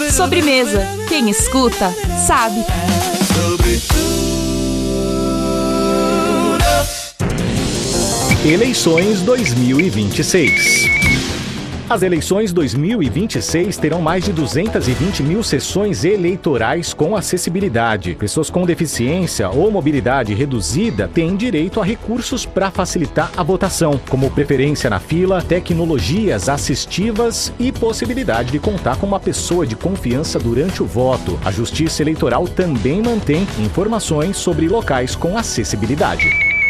Sobremesa. Quem escuta, sabe. Eleições 2026. As eleições 2026 terão mais de 220 mil sessões eleitorais com acessibilidade. Pessoas com deficiência ou mobilidade reduzida têm direito a recursos para facilitar a votação, como preferência na fila, tecnologias assistivas e possibilidade de contar com uma pessoa de confiança durante o voto. A Justiça Eleitoral também mantém informações sobre locais com acessibilidade.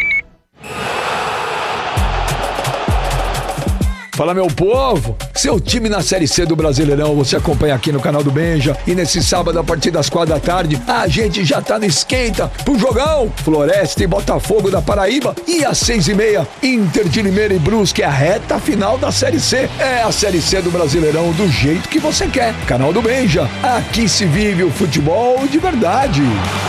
Fala, meu povo! Seu time na Série C do Brasileirão, você acompanha aqui no canal do Benja. E nesse sábado, a partir das 4h, a gente já tá no esquenta pro jogão. Floresta e Botafogo da Paraíba. E às 6h30, Inter de Limeira e Brusque, a reta final da Série C. É a Série C do Brasileirão do jeito que você quer. Canal do Benja. Aqui se vive o futebol de verdade.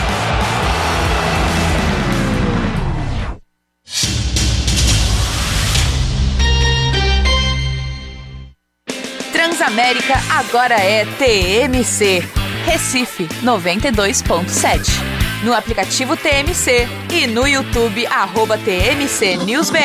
Transamérica agora é TMC. Recife 92.7. No aplicativo TMC e no YouTube @TMC News BR.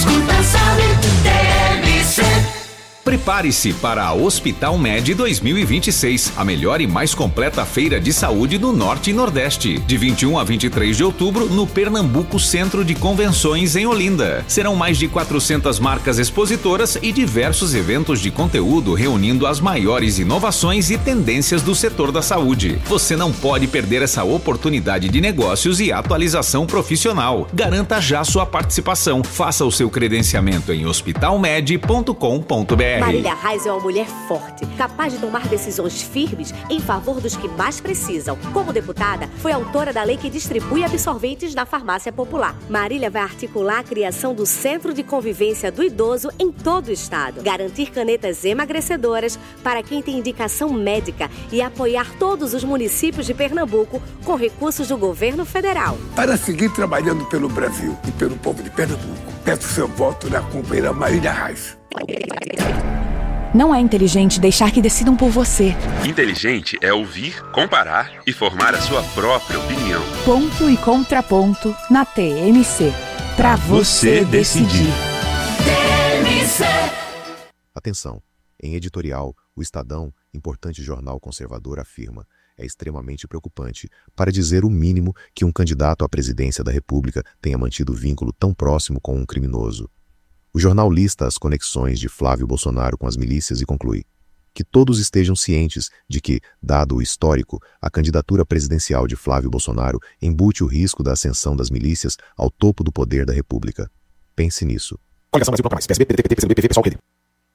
Prepare-se para a Hospital Med 2026, a melhor e mais completa feira de saúde do Norte e Nordeste. De 21 a 23 de outubro, no Pernambuco Centro de Convenções, em Olinda. Serão mais de 400 marcas expositoras e diversos eventos de conteúdo reunindo as maiores inovações e tendências do setor da saúde. Você não pode perder essa oportunidade de negócios e atualização profissional. Garanta já sua participação. Faça o seu credenciamento em hospitalmed.com.br. Marília Reis é uma mulher forte, capaz de tomar decisões firmes em favor dos que mais precisam. Como deputada, foi autora da lei que distribui absorventes na farmácia popular. Marília vai articular a criação do Centro de Convivência do Idoso em todo o estado, garantir canetas emagrecedoras para quem tem indicação médica e apoiar todos os municípios de Pernambuco com recursos do governo federal. Para seguir trabalhando pelo Brasil e pelo povo de Pernambuco, peço seu voto na companheira Marília Reis. Não é inteligente deixar que decidam por você. Inteligente é ouvir, comparar e formar a sua própria opinião. Ponto e contraponto na TMC. Pra você decidir. TMC. Atenção. Em editorial, o Estadão, importante jornal conservador, afirma: é extremamente preocupante, para dizer o mínimo, que um candidato à presidência da República tenha mantido vínculo tão próximo com um criminoso. O jornal lista as conexões de Flávio Bolsonaro com as milícias e conclui que todos estejam cientes de que, dado o histórico, a candidatura presidencial de Flávio Bolsonaro embute o risco da ascensão das milícias ao topo do poder da República. Pense nisso. Coligação Brasil Bloco Mais, PSB, PDT, PCdoB, PV, PSOL, PD.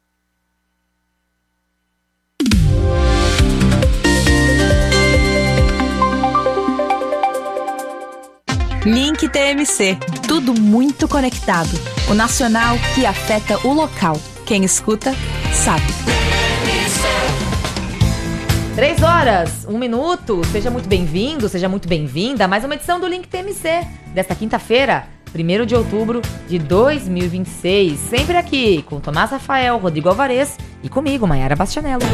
Link TMC. Tudo muito conectado. O nacional que afeta o local. Quem escuta, sabe. 3h, 1 minuto. Seja muito bem-vindo, seja muito bem-vinda a mais uma edição do Link TMC. Desta quinta-feira, 1º de outubro de 2026. Sempre aqui com Tomás Rafael, Rodrigo Alvarez e comigo, Maiara Bastianello.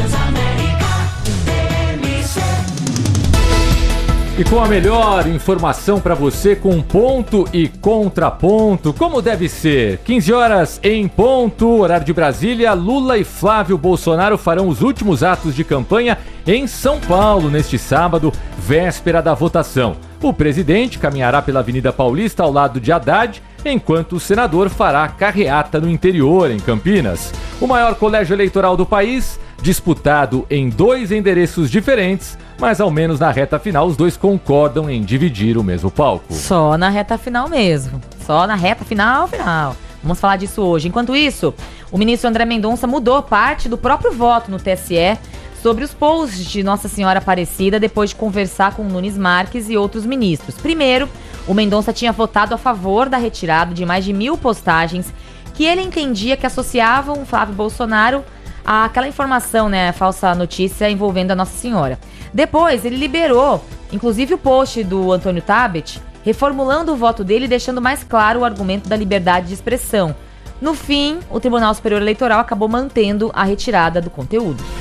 E com a melhor informação para você, com ponto e contraponto, como deve ser. 15h em ponto, horário de Brasília. Lula e Flávio Bolsonaro farão os últimos atos de campanha em São Paulo neste sábado, véspera da votação. O presidente caminhará pela Avenida Paulista ao lado de Haddad, enquanto o senador fará carreata no interior, em Campinas. O maior colégio eleitoral do país, disputado em 2 endereços diferentes, mas ao menos na reta final os dois concordam em dividir o mesmo palco. Só na reta final mesmo. Só na reta final. Vamos falar disso hoje. Enquanto isso, o ministro André Mendonça mudou parte do próprio voto no TSE sobre os posts de Nossa Senhora Aparecida depois de conversar com Nunes Marques e outros ministros. Primeiro, o Mendonça tinha votado a favor da retirada de mais de 1.000 postagens que ele entendia que associavam o Flávio Bolsonaro àquela informação, a falsa notícia envolvendo a Nossa Senhora. Depois, ele liberou, inclusive, o post do Antônio Tabet, reformulando o voto dele e deixando mais claro o argumento da liberdade de expressão. No fim, o Tribunal Superior Eleitoral acabou mantendo a retirada do conteúdo.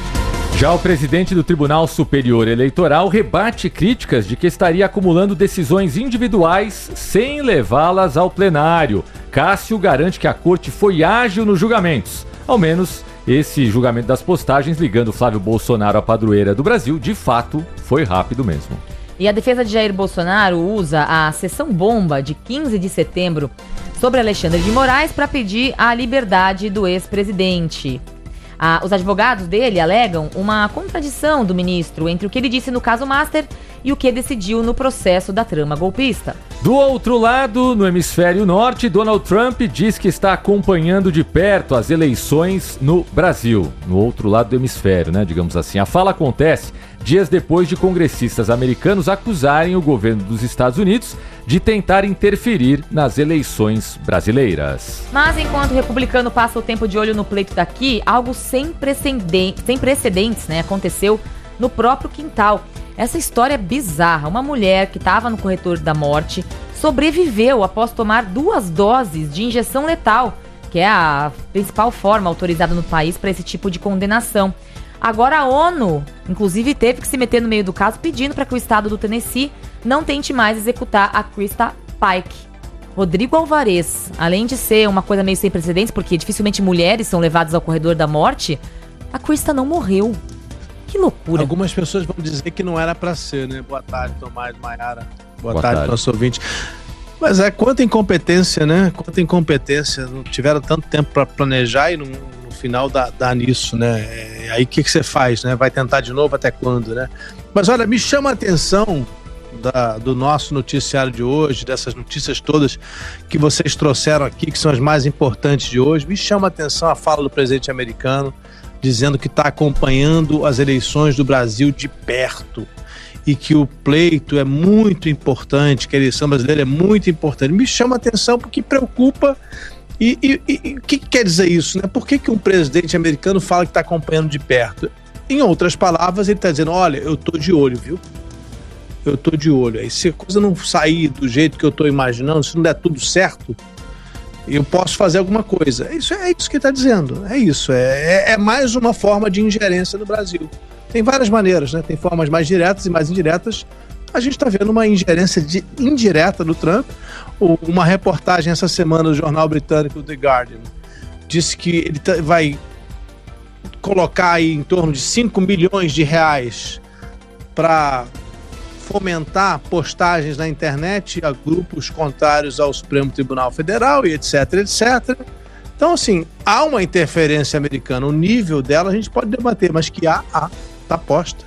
Já o presidente do Tribunal Superior Eleitoral rebate críticas de que estaria acumulando decisões individuais sem levá-las ao plenário. Cássio garante que a corte foi ágil nos julgamentos. Ao menos esse julgamento das postagens ligando Flávio Bolsonaro à padroeira do Brasil, de fato, foi rápido mesmo. E a defesa de Jair Bolsonaro usa a sessão bomba de 15 de setembro sobre Alexandre de Moraes para pedir a liberdade do ex-presidente. Os advogados dele alegam uma contradição do ministro entre o que ele disse no caso Master e o que decidiu no processo da trama golpista. Do outro lado, no hemisfério norte, Donald Trump diz que está acompanhando de perto as eleições no Brasil. No outro lado do hemisfério, né, digamos assim. A fala acontece dias depois de congressistas americanos acusarem o governo dos Estados Unidos de tentar interferir nas eleições brasileiras. Mas enquanto o republicano passa o tempo de olho no pleito daqui, algo sem precedentes, né, aconteceu no próprio quintal. Essa história é bizarra. Uma mulher que estava no corredor da morte sobreviveu após tomar 2 doses de injeção letal, que é a principal forma autorizada no país para esse tipo de condenação. Agora a ONU, inclusive, teve que se meter no meio do caso pedindo para que o estado do Tennessee não tente mais executar a Krista Pike. Rodrigo Alvarez, além de ser uma coisa meio sem precedentes, porque dificilmente mulheres são levadas ao corredor da morte, a Krista não morreu. Que loucura. Algumas pessoas vão dizer que não era pra ser, né? Boa tarde, Tomás, Maiara. Boa tarde, nosso ouvinte. Mas quanta incompetência, né? Quanta incompetência. Não tiveram tanto tempo pra planejar e no final dá nisso, né? Aí o que você faz, né? Vai tentar de novo até quando, né? Mas olha, me chama a atenção do nosso noticiário de hoje, dessas notícias todas que vocês trouxeram aqui, que são as mais importantes de hoje. Me chama a atenção a fala do presidente americano, dizendo que está acompanhando as eleições do Brasil de perto e que o pleito é muito importante, que a eleição brasileira é muito importante. Me chama a atenção porque preocupa. E o que quer dizer isso, né? Por que um presidente americano fala que está acompanhando de perto? Em outras palavras, ele está dizendo, olha, eu estou de olho, viu? Eu estou de olho. Aí se a coisa não sair do jeito que eu estou imaginando, se não der tudo certo, eu posso fazer alguma coisa. É isso que ele está dizendo. É isso. É mais uma forma de ingerência no Brasil. Tem várias maneiras, né? Tem formas mais diretas e mais indiretas. A gente está vendo uma ingerência indireta do Trump. Uma reportagem essa semana do jornal britânico The Guardian disse que ele vai colocar aí em torno de 5 milhões de reais para fomentar postagens na internet a grupos contrários ao Supremo Tribunal Federal e etc, etc. Então, assim, há uma interferência americana. O nível dela a gente pode debater, mas que tá posta.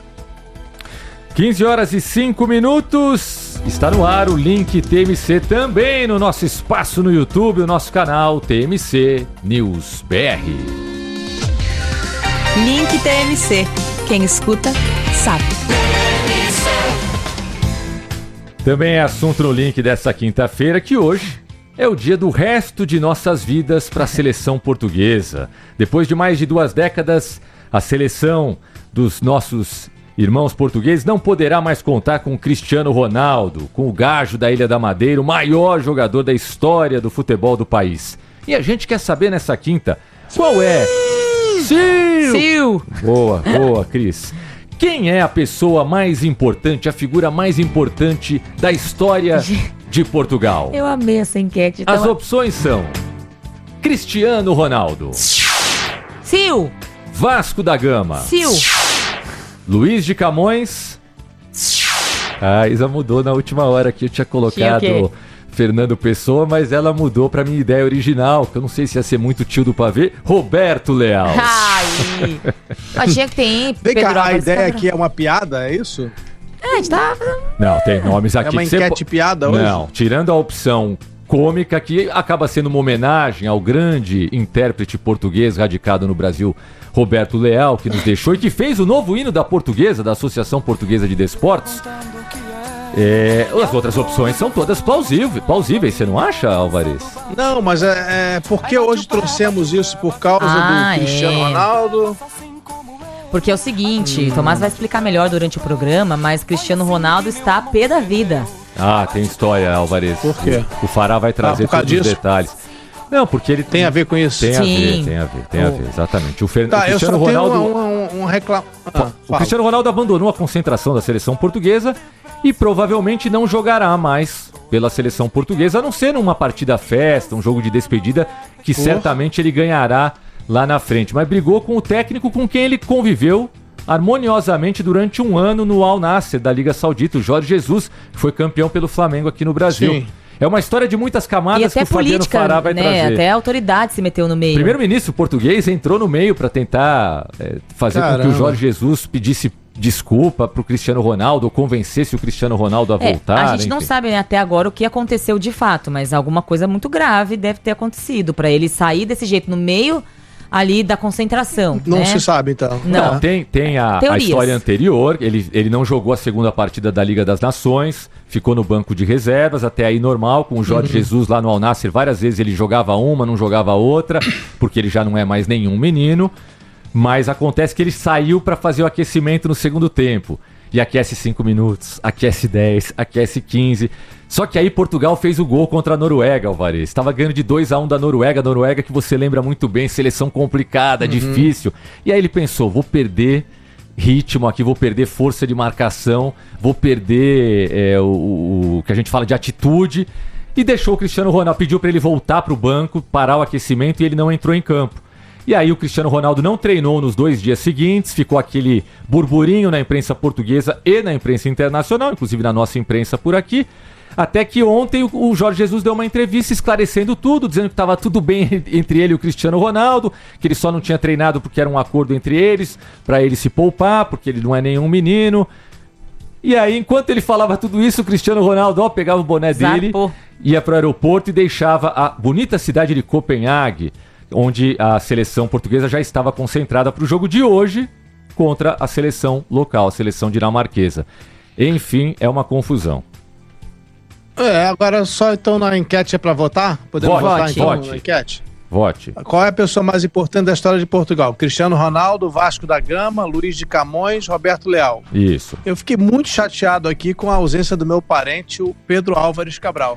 15h05. Está no ar o Link TMC também no nosso espaço no YouTube, o nosso canal TMC News BR. Link TMC. Quem escuta, sabe. Também é assunto no Link dessa quinta-feira, que hoje é o dia do resto de nossas vidas para a seleção portuguesa. Depois de mais de 2 décadas, a seleção dos nossos irmãos portugueses não poderá mais contar com o Cristiano Ronaldo, com o gajo da Ilha da Madeira, o maior jogador da história do futebol do país. E a gente quer saber nessa quinta, qual é? Sil! Boa, Cris. Quem é a pessoa mais importante, a figura mais importante da história de Portugal? Eu amei essa enquete. As opções são Cristiano Ronaldo, Sil, Vasco da Gama, Sil, Luiz de Camões. A Isa mudou na última hora aqui, eu tinha colocado Fernando Pessoa, mas ela mudou pra minha ideia original, que eu não sei se ia ser muito tio do pavê, Roberto Leal. Ai, achei que tem Pedro Álvares. A ideia aqui é uma piada, é isso? A gente tá... Não, tem nomes aqui. É uma enquete piada hoje? Não, tirando a opção cômica, que acaba sendo uma homenagem ao grande intérprete português radicado no Brasil, Roberto Leal, que nos deixou e que fez o novo hino da Portuguesa, da Associação Portuguesa de Desportos. As outras opções são todas plausíveis, você não acha, Alvarez? Não, mas porque hoje trouxemos isso por causa do Cristiano Ronaldo? Porque é o seguinte, Tomás vai explicar melhor durante o programa, mas Cristiano Ronaldo está a pé da vida. Ah, tem história, Alvarez. Por quê? O Fará vai trazer todos os detalhes. Não, porque ele tem a ver com isso. Tem a ver, exatamente. O Cristiano Ronaldo... Eu O Cristiano Ronaldo abandonou a concentração da seleção portuguesa e provavelmente não jogará mais pela seleção portuguesa, a não ser numa partida festa, um jogo de despedida, que certamente ele ganhará lá na frente. Mas brigou com o técnico com quem ele conviveu harmoniosamente durante um ano no Al Nassr da Liga Saudita, o Jorge Jesus, que foi campeão pelo Flamengo aqui no Brasil. Sim. É uma história de muitas camadas que o Fabiano Fará vai trazer. Até a autoridade se meteu no meio. O primeiro-ministro português entrou no meio para tentar fazer com que o Jorge Jesus pedisse desculpa pro Cristiano Ronaldo, ou convencesse o Cristiano Ronaldo a voltar. A gente não sabe, né, até agora o que aconteceu de fato, mas alguma coisa muito grave deve ter acontecido para ele sair desse jeito no meio ali da concentração. Não se sabe, então. Não, tem a história anterior. Ele não jogou a segunda partida da Liga das Nações, ficou no banco de reservas, até aí normal, com o Jorge Jesus lá no Al Nassr. Várias vezes ele jogava uma, não jogava outra, porque ele já não é mais nenhum menino. Mas acontece que ele saiu para fazer o aquecimento no segundo tempo. E aquece 5 minutos, aquece 10, aquece 15. Só que aí Portugal fez o gol contra a Noruega, Alvarez. Estava ganhando de 2-1 da Noruega. Noruega que você lembra muito bem, seleção complicada, difícil. E aí ele pensou, vou perder ritmo aqui, vou perder força de marcação, vou perder o que a gente fala de atitude. E deixou o Cristiano Ronaldo, pediu para ele voltar para o banco, parar o aquecimento, e ele não entrou em campo. E aí o Cristiano Ronaldo não treinou nos 2 dias seguintes, ficou aquele burburinho na imprensa portuguesa e na imprensa internacional, inclusive na nossa imprensa por aqui, até que ontem o Jorge Jesus deu uma entrevista esclarecendo tudo, dizendo que estava tudo bem entre ele e o Cristiano Ronaldo, que ele só não tinha treinado porque era um acordo entre eles, para ele se poupar, porque ele não é nenhum menino. E aí, enquanto ele falava tudo isso, o Cristiano Ronaldo pegava o boné dele, ia para o aeroporto e deixava a bonita cidade de Copenhague, onde a seleção portuguesa já estava concentrada para o jogo de hoje contra a seleção local, a seleção dinamarquesa. Enfim, é uma confusão. Agora só então na enquete é para votar? Podemos votar então na enquete? Vote. Qual é a pessoa mais importante da história de Portugal? Cristiano Ronaldo, Vasco da Gama, Luís de Camões, Roberto Leal. Isso. Eu fiquei muito chateado aqui com a ausência do meu parente, o Pedro Álvares Cabral.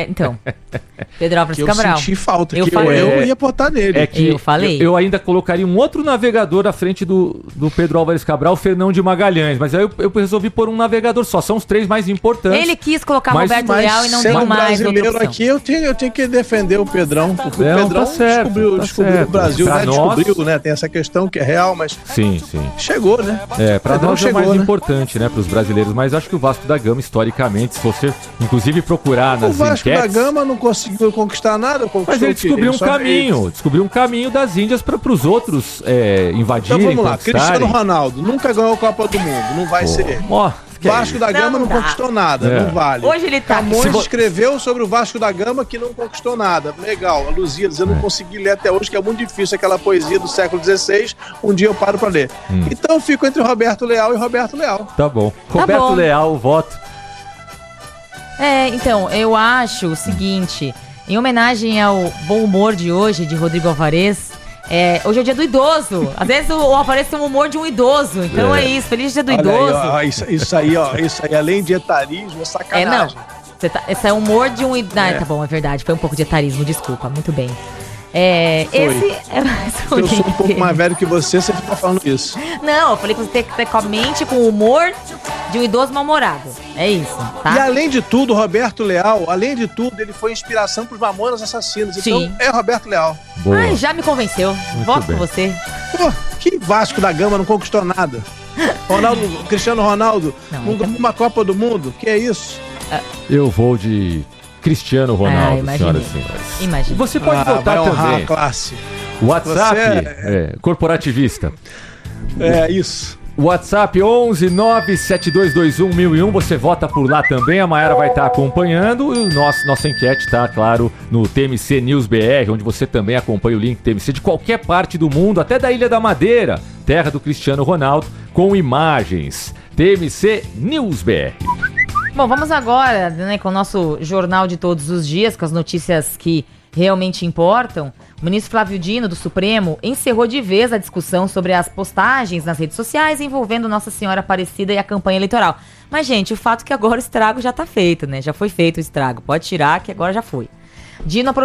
Pedro Álvares Cabral. Eu senti falta, eu ia votar nele. É que eu falei. Eu ainda colocaria um outro navegador à frente do Pedro Álvares Cabral, o Fernão de Magalhães, mas aí eu resolvi pôr um navegador só, são os 3 mais importantes. Ele quis colocar Roberto Leal e não deu mais outra opção. Aqui, eu tenho que defender o Pedrão, porque o Pedrão descobriu o Brasil, né? Nós... Descobriu, né? Tem essa questão que é real, mas sim. Chegou, né? Pra nós é o mais importante, né? Pros brasileiros, mas acho que o Vasco da Gama, historicamente, se você inclusive procurar nas enquetes... O Vasco da Gama não conseguiu conquistar nada, mas ele descobriu um caminho das Índias para os outros invadirem, então vamos lá, Cristiano Ronaldo nunca ganhou a Copa do Mundo, não vai ser. Vasco da Gama não conquistou nada, não vale. Hoje ele tá... Camões escreveu sobre o Vasco da Gama que não conquistou nada. Legal, a Lusíadas, eu não consegui ler até hoje, que é muito difícil aquela poesia do século XVI. Um dia eu paro pra ler. Então eu fico entre Roberto Leal e Roberto Leal. Tá bom. Roberto Leal, voto. Então, eu acho o seguinte, em homenagem ao bom humor de hoje, de Rodrigo Alvarez... hoje é o dia do idoso. Às vezes o Alvarez tem um humor de um idoso. Então é isso, feliz dia do idoso. Aí, isso aí, além de etarismo, é sacanagem. Esse é humor de um idoso. Tá bom, é verdade. Foi um pouco de etarismo, desculpa. Muito bem. Esse é mais um Eu sou um pouco mais velho que você fica falando isso. Não, eu falei que você tem que ter com a mente, com o humor de um idoso mal-humorado. É isso, tá? E além de tudo, Roberto Leal, ele foi inspiração pros Mamonas Assassinos. Então é Roberto Leal. Boa. Ai, já me convenceu. Voto com você. Que Vasco da Gama não conquistou nada. Cristiano Ronaldo não ganhou uma Copa do Mundo. Que é isso? Eu vou de Cristiano Ronaldo, senhoras e senhores. Imagina. Você pode votar também. A classe. WhatsApp corporativista. Isso. WhatsApp 11 97221 1001. Você vota por lá também. A Mayara vai estar acompanhando. E nossa enquete está, claro, no TMC News BR, onde você também acompanha o link TMC de qualquer parte do mundo, até da Ilha da Madeira, terra do Cristiano Ronaldo, com imagens. TMC News BR. Bom, vamos agora, né, com o nosso jornal de todos os dias, com as notícias que realmente importam. O ministro Flávio Dino, do Supremo, encerrou de vez a discussão sobre as postagens nas redes sociais envolvendo Nossa Senhora Aparecida e a campanha eleitoral. Mas, gente, o fato é que agora o estrago já tá feito, né? Já foi feito o estrago. Pode tirar, que agora já foi. Dino